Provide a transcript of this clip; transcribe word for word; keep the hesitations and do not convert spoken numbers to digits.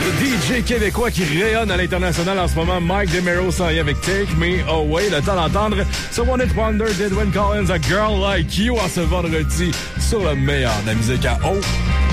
Le D J québécois qui rayonne à l'international en ce moment, Mike DeMero s'en vient avec Take Me Away. Le temps d'entendre ce One Hit Wonder d'Edwyn Collins, A Girl Like You, en ce vendredi sur le meilleur de la musique à eau.